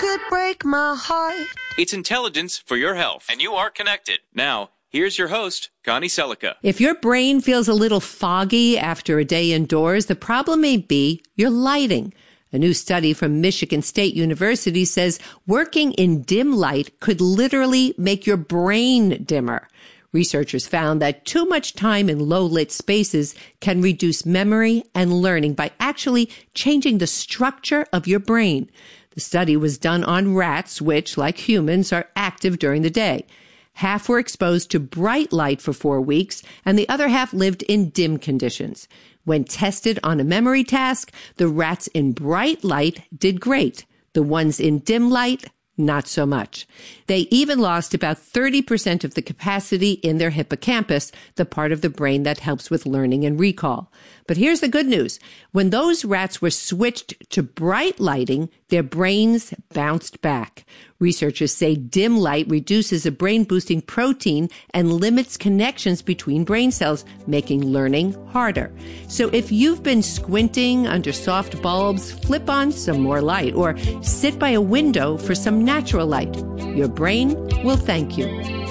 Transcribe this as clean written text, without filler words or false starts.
could break my heart. It's intelligence for your health, and you are connected. Now, here's your host, Connie Selica. If your brain feels a little foggy after a day indoors, the problem may be your lighting. A new study from Michigan State University says working in dim light could literally make your brain dimmer. Researchers found that too much time in low-lit spaces can reduce memory and learning by actually changing the structure of your brain. The study was done on rats, which, like humans, are active during the day. Half were exposed to bright light for 4 weeks, and the other half lived in dim conditions. When tested on a memory task, the rats in bright light did great. The ones in dim light, not so much. They even lost about 30% of the capacity in their hippocampus, the part of the brain that helps with learning and recall. But here's the good news. When those rats were switched to bright lighting, their brains bounced back. Researchers say dim light reduces a brain-boosting protein and limits connections between brain cells, making learning harder. So if you've been squinting under soft bulbs, flip on some more light or sit by a window for some natural light. Your brain will thank you.